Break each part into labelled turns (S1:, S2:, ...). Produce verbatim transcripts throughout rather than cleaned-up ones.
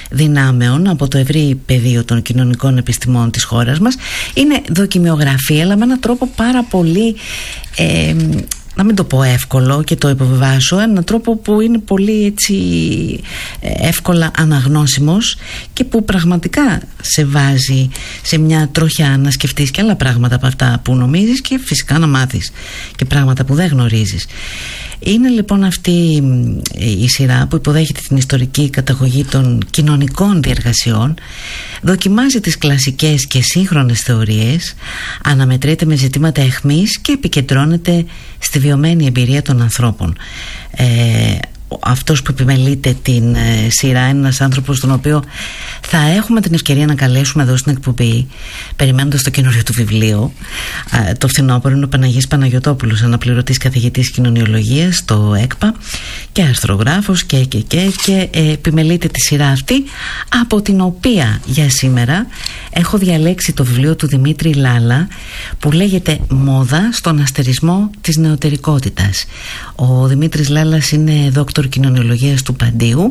S1: δυνάμεων από το ευρύ πεδίο των κοινωνικών επιστημών της χώρας μας. Είναι δοκιμιογραφία, αλλά με έναν τρόπο πάρα πολύ ε, να μην το πω εύκολο και το υποβεβάσω, έναν τρόπο που είναι πολύ έτσι εύκολα αναγνώσιμος και που πραγματικά σε βάζει σε μια τροχιά να σκεφτείς και άλλα πράγματα από αυτά που νομίζεις και φυσικά να μάθεις και πράγματα που δεν γνωρίζεις. Είναι λοιπόν αυτή η σειρά που υποδέχεται την ιστορική καταγωγή των κοινωνικών διεργασιών, δοκιμάζει τις κλασικές και σύγχρονες θεωρίες, αναμετρείται με ζητήματα αιχμής και επικεντρώνεται στη βιωμένη εμπειρία των ανθρώπων. Ε, αυτός που επιμελείται την ε, σειρά είναι ένας άνθρωπος τον οποίο θα έχουμε την ευκαιρία να καλέσουμε εδώ στην εκπομπή περιμένοντας το καινούριο του βιβλίο. ε, το φθινόπωρο είναι ο Παναγής Παναγιωτόπουλος, αναπληρωτής καθηγητής κοινωνιολογίας στο ΕΚΠΑ και αρθρογράφος και, και, και, και ε, επιμελείται τη σειρά αυτή, από την οποία για σήμερα έχω διαλέξει το βιβλίο του Δημήτρη Λάλα που λέγεται «Μόδα στον αστερισμό της νεωτερικότητας». Ο Δημήτρης Λάλας είναι δόκτωρ κοινωνιολογίας του Παντίου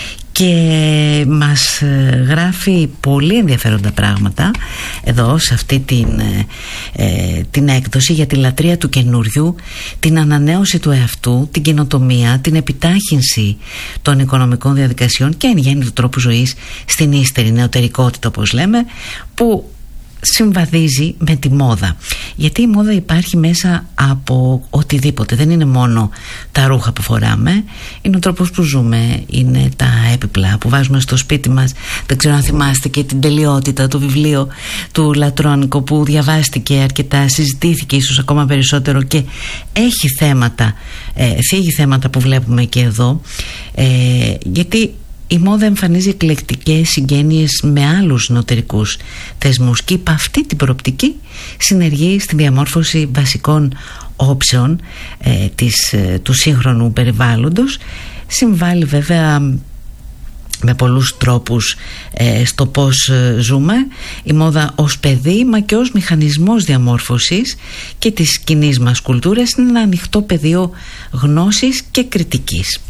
S1: και μας γράφει πολύ ενδιαφέροντα πράγματα εδώ σε αυτή την, ε, την έκδοση για τη λατρεία του καινούριου, την ανανέωση του εαυτού, την καινοτομία, την επιτάχυνση των οικονομικών διαδικασιών και εν γέννη του τρόπου ζωής στην ύστερη νεωτερικότητα, όπως λέμε, που συμβαδίζει με τη μόδα, γιατί η μόδα υπάρχει μέσα από οτιδήποτε. Δεν είναι μόνο τα ρούχα που φοράμε, είναι ο τρόπος που ζούμε, είναι τα έπιπλα που βάζουμε στο σπίτι μας. Δεν ξέρω αν θυμάστε και την τελειότητα, το βιβλίο του Λατρώνικο που διαβάστηκε αρκετά, συζητήθηκε ίσως ακόμα περισσότερο και έχει θέματα, ε, θίγει θέματα που βλέπουμε και εδώ, ε, γιατί η μόδα εμφανίζει εκλεκτικές συγγένειες με άλλους νοτερικούς θεσμούς και υπ' αυτή την προοπτική συνεργεί στη διαμόρφωση βασικών όψεων ε, της, ε, του σύγχρονου περιβάλλοντος. Συμβάλλει βέβαια με πολλούς τρόπους ε, στο πώς ε, ζούμε η μόδα ως παιδί μα και ως μηχανισμός διαμόρφωσης και της κοινής μας κουλτούρας. Είναι ένα ανοιχτό πεδίο γνώσης και κριτικής.